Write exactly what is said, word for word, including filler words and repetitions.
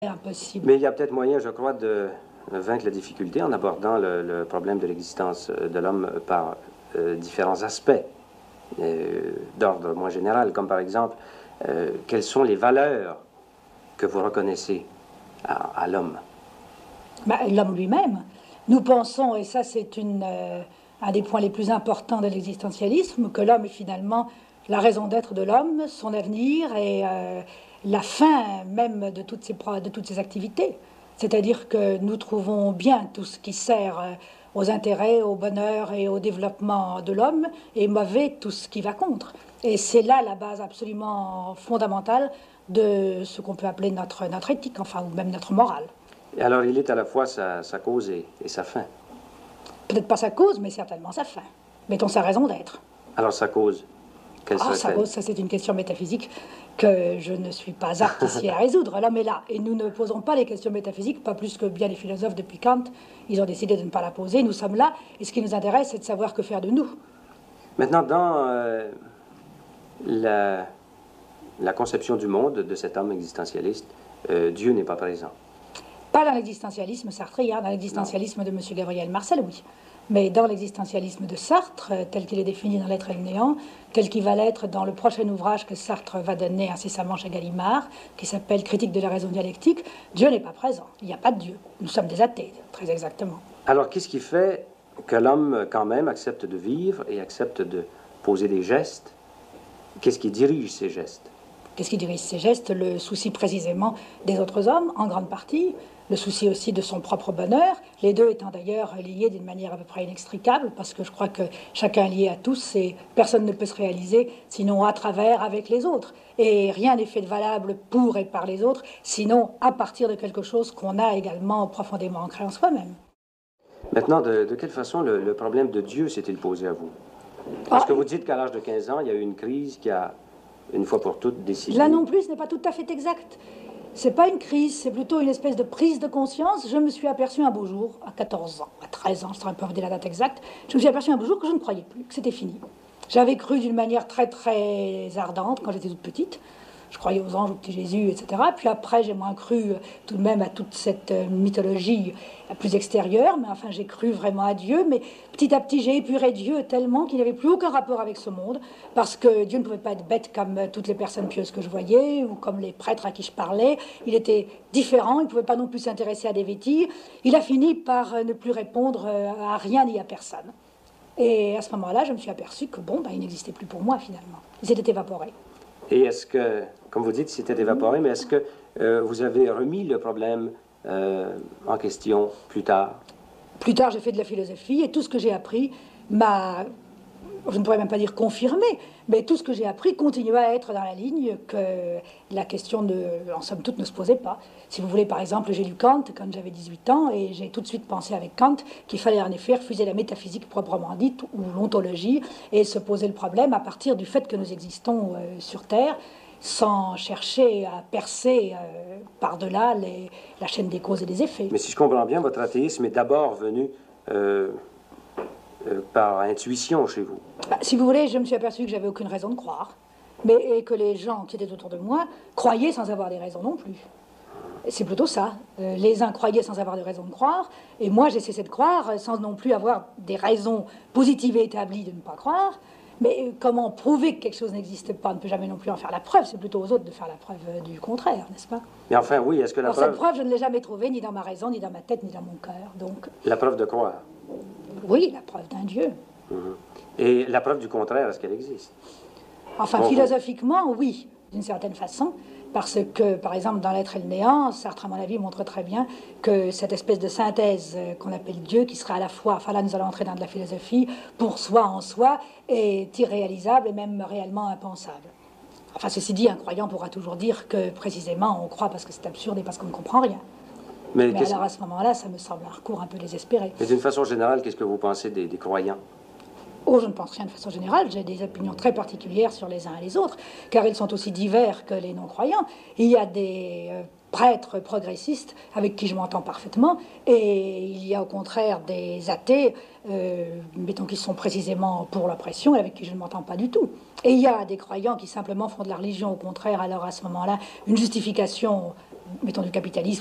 Impossible. Mais il y a peut-être moyen, je crois, de vaincre la difficulté en abordant le, le problème de l'existence de l'homme par euh, différents aspects euh, d'ordre moins général, comme par exemple, euh, quelles sont les valeurs que vous reconnaissez à, à l'homme? Bah, l'homme lui-même. Nous pensons, et ça c'est une, euh, un des points les plus importants de l'existentialisme, que l'homme est finalement la raison d'être de l'homme, son avenir et euh, la fin même de toutes ses, de toutes ses activités. C'est-à-dire que nous trouvons bien tout ce qui sert euh, aux intérêts, au bonheur et au développement de l'homme, et mauvais tout ce qui va contre. Et c'est là la base absolument fondamentale de ce qu'on peut appeler notre, notre éthique, enfin, ou même notre morale. Et alors, il est à la fois sa, sa cause et, et sa fin. Peut-être pas sa cause, mais certainement sa fin. Mettons sa raison d'être. Alors, sa cause, quelle Ah, sa serait-elle? cause, ça c'est une question métaphysique que je ne suis pas apte ici à résoudre. L'homme est là. Et nous ne posons pas les questions métaphysiques, pas plus que bien les philosophes depuis Kant. Ils ont décidé de ne pas la poser. Nous sommes là. Et ce qui nous intéresse, c'est de savoir que faire de nous. Maintenant, dans euh, la, la conception du monde de cet homme existentialiste, euh, Dieu n'est pas présent. Pas dans l'existentialisme sartrien, dans l'existentialisme de M. Gabriel Marcel, oui. Mais dans l'existentialisme de Sartre, tel qu'il est défini dans L'être et le néant, tel qu'il va l'être dans le prochain ouvrage que Sartre va donner incessamment chez Gallimard, qui s'appelle Critique de la raison dialectique, Dieu n'est pas présent. Il n'y a pas de Dieu. Nous sommes des athées, très exactement. Alors, qu'est-ce qui fait que l'homme, quand même, accepte de vivre et accepte de poser des gestes? Qu'est-ce qui dirige ces gestes? Qu'est-ce qui dirige ces gestes? Le souci précisément des autres hommes, en grande partie, le souci aussi de son propre bonheur, les deux étant d'ailleurs liés d'une manière à peu près inextricable, parce que je crois que chacun est lié à tous et personne ne peut se réaliser sinon à travers, avec les autres. Et rien n'est fait de valable pour et par les autres, sinon à partir de quelque chose qu'on a également profondément ancré en soi-même. Maintenant, de, de quelle façon le, le problème de Dieu s'est-il posé à vous? Parce ah, que vous dites qu'à l'âge de quinze ans, il y a eu une crise qui a, une fois pour toutes, décidé... Là non plus, ce n'est pas tout à fait exact. C'est pas une crise, c'est plutôt une espèce de prise de conscience. Je me suis aperçu un beau jour, à quatorze ans, à treize ans, je ne saurais pas vous dire la date exacte, je me suis aperçu un beau jour que je ne croyais plus, que c'était fini. J'avais cru d'une manière très très ardente quand j'étais toute petite. Je croyais aux anges, au petit Jésus, et cetera. Puis après, j'ai moins cru tout de même à toute cette mythologie plus extérieure, mais enfin, j'ai cru vraiment à Dieu. Mais petit à petit, j'ai épuré Dieu tellement qu'il n'y avait plus aucun rapport avec ce monde, parce que Dieu ne pouvait pas être bête comme toutes les personnes pieuses que je voyais, ou comme les prêtres à qui je parlais. Il était différent, il ne pouvait pas non plus s'intéresser à des vétilles. Il a fini par ne plus répondre à rien ni à personne. Et à ce moment-là, je me suis aperçu que bon, ben, il n'existait plus pour moi, finalement. Il s'était évaporé. Et est-ce que, comme vous dites, c'était évaporé, mais est-ce que euh, vous avez remis le problème euh, en question plus tard? Plus tard, j'ai fait de la philosophie et tout ce que j'ai appris m'a, je ne pourrais même pas dire confirmé, mais tout ce que j'ai appris continue à être dans la ligne que la question, de, en somme toute, ne se posait pas. Si vous voulez, par exemple, j'ai lu Kant quand j'avais dix-huit ans et j'ai tout de suite pensé avec Kant qu'il fallait en effet refuser la métaphysique proprement dite ou l'ontologie et se poser le problème à partir du fait que nous existons euh, sur Terre sans chercher à percer euh, par-delà les, la chaîne des causes et des effets. Mais si je comprends bien, votre athéisme est d'abord venu euh, euh, par intuition chez vous. Bah, si vous voulez, je me suis aperçu que j'avais aucune raison de croire, mais et que les gens qui étaient autour de moi croyaient sans avoir des raisons non plus. C'est plutôt ça. Euh, les uns croyaient sans avoir de raison de croire, et moi j'ai cessé de croire sans non plus avoir des raisons positives et établies de ne pas croire. Mais comment prouver que quelque chose n'existe pas? On ne peut jamais non plus en faire la preuve. C'est plutôt aux autres de faire la preuve du contraire, n'est-ce pas? Mais enfin, oui, est-ce que la Alors, preuve... cette preuve, je ne l'ai jamais trouvée, ni dans ma raison, ni dans ma tête, ni dans mon cœur. Donc, La preuve de croire. oui, la preuve d'un Dieu. Mm-hmm. Et la preuve du contraire, est-ce qu'elle existe? Enfin, bon, philosophiquement, oui, d'une certaine façon. Parce que, par exemple, dans L'être et le néant, Sartre, à mon avis, montre très bien que cette espèce de synthèse qu'on appelle Dieu, qui sera à la fois, enfin là, nous allons entrer dans de la philosophie, pour soi en soi, est irréalisable et même réellement impensable. Enfin, ceci dit, un croyant pourra toujours dire que, précisément, on croit parce que c'est absurde et parce qu'on ne comprend rien. Mais, Mais alors, à ce moment-là, ça me semble un recours un peu désespéré. Mais d'une façon générale, qu'est-ce que vous pensez des, des croyants? Oh, je ne pense rien de façon générale. J'ai des opinions très particulières sur les uns et les autres, car ils sont aussi divers que les non-croyants. Il y a des euh, prêtres progressistes avec qui je m'entends parfaitement, et il y a au contraire des athées, euh, mettons qui sont précisément pour l'oppression, et avec qui je ne m'entends pas du tout. Et il y a des croyants qui simplement font de la religion, au contraire, alors à ce moment-là, une justification mettons, du capitalisme